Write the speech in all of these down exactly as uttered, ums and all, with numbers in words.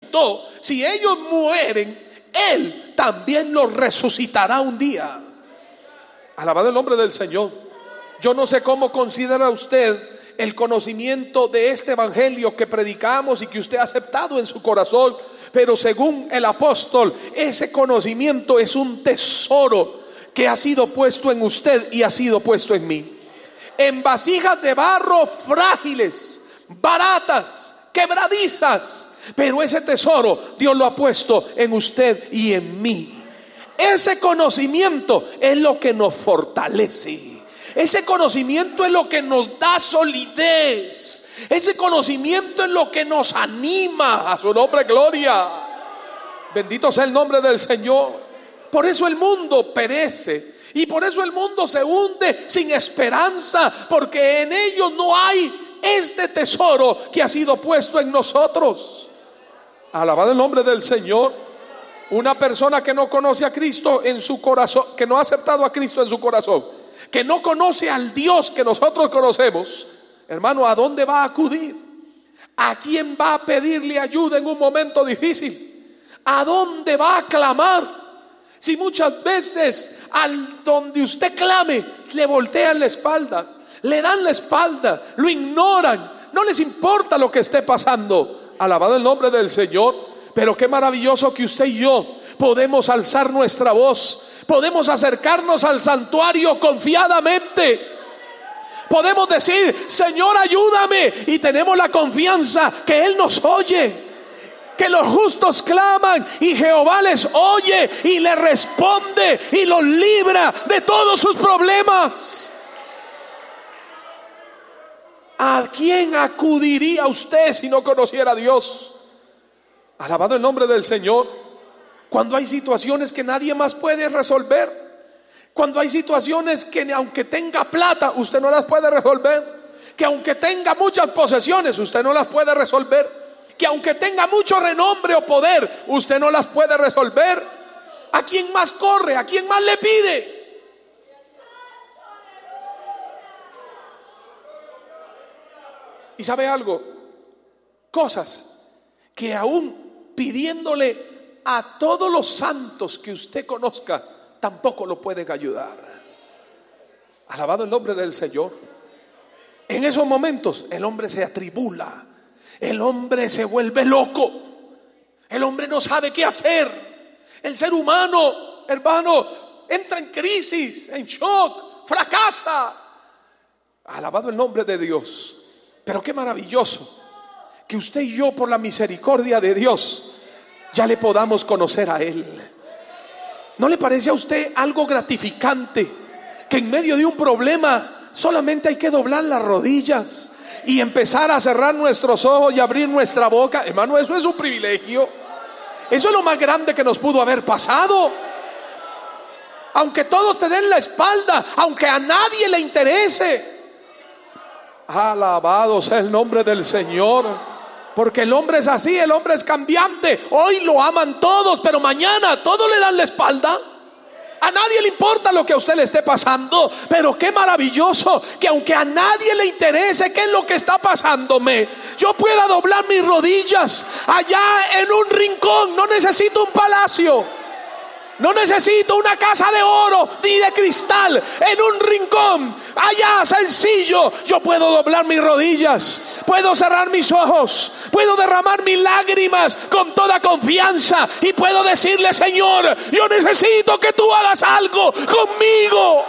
resucitó, si ellos mueren, Él también los resucitará un día. Alabado el nombre del Señor. Yo no sé cómo considera usted el conocimiento de este evangelio que predicamos y que usted ha aceptado en su corazón, pero según el apóstol, ese conocimiento es un tesoro que ha sido puesto en usted y ha sido puesto en mí, en vasijas de barro frágiles, baratas, quebradizas, pero ese tesoro Dios lo ha puesto en usted y en mí. Ese conocimiento es lo que nos fortalece. Ese conocimiento es lo que nos da solidez. Ese conocimiento es lo que nos anima. A su nombre gloria. Bendito sea el nombre del Señor. Por eso el mundo perece y por eso el mundo se hunde sin esperanza, porque en ellos no hay este tesoro que ha sido puesto en nosotros. Alabado el nombre del Señor. Una persona que no conoce a Cristo en su corazón, que no ha aceptado a Cristo en su corazón, que no conoce al Dios que nosotros conocemos, hermano, ¿a dónde va a acudir? ¿A quién va a pedirle ayuda en un momento difícil? ¿A dónde va a clamar? Si muchas veces al donde usted clame le voltean la espalda, le dan la espalda, lo ignoran, no les importa lo que esté pasando. Alabado el nombre del Señor. Pero qué maravilloso que usted y yo podemos alzar nuestra voz, podemos acercarnos al santuario confiadamente, podemos decir: Señor, ayúdame, y tenemos la confianza que Él nos oye, que los justos claman y Jehová les oye y les responde y los libra de todos sus problemas. ¿A quién acudiría usted si no conociera a Dios? Alabado el nombre del Señor. Cuando hay situaciones que nadie más puede resolver, cuando hay situaciones que aunque tenga plata usted no las puede resolver, que aunque tenga muchas posesiones usted no las puede resolver, que aunque tenga mucho renombre o poder usted no las puede resolver, ¿a quién más corre? ¿A quién más le pide? Y ¿sabe algo? Cosas que aún pidiéndole a todos los santos que usted conozca, tampoco lo pueden ayudar. Alabado el nombre del Señor. En esos momentos el hombre se atribula, el hombre se vuelve loco, el hombre no sabe qué hacer. El ser humano, hermano, entra en crisis, en shock, fracasa. Alabado el nombre de Dios. Pero qué maravilloso que usted y yo, por la misericordia de Dios, ya le podamos conocer a Él. ¿No le parece a usted algo gratificante que en medio de un problema solamente hay que doblar las rodillas y empezar a cerrar nuestros ojos y abrir nuestra boca? Hermano, eso es un privilegio. Eso es lo más grande que nos pudo haber pasado. Aunque todos te den la espalda, aunque a nadie le interese. Alabado sea el nombre del Señor. Porque el hombre es así, el hombre es cambiante. Hoy lo aman todos, pero mañana todos le dan la espalda. A nadie le importa lo que a usted le esté pasando. Pero qué maravilloso que aunque a nadie le interese qué es lo que está pasándome, yo pueda doblar mis rodillas allá en un rincón. No necesito un palacio, no necesito una casa de oro ni de cristal. En un rincón, allá sencillo, yo puedo doblar mis rodillas, puedo cerrar mis ojos, puedo derramar mis lágrimas con toda confianza y puedo decirle: Señor, yo necesito que tú hagas algo conmigo.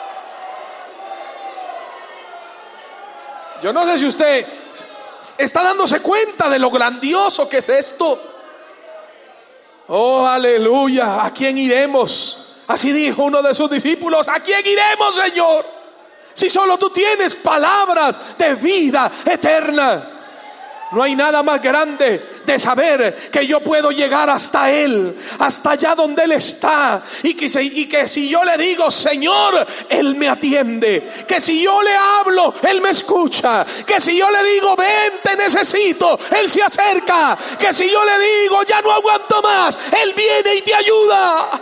Yo no sé si usted está dándose cuenta de lo grandioso que es esto. Oh, aleluya. ¿A quién iremos? Así dijo uno de sus discípulos: ¿a quién iremos, Señor? Si solo tú tienes palabras de vida eterna. No hay nada más grande de saber que yo puedo llegar hasta Él, hasta allá donde Él está, y que, si, y que si yo le digo: Señor, Él me atiende. Que si yo le hablo, Él me escucha. Que si yo le digo: ven, te necesito, Él se acerca. Que si yo le digo: ya no aguanto más, Él viene y te ayuda.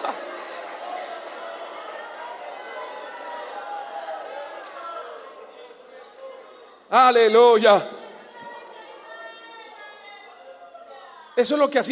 Aleluya. Eso es lo que hacía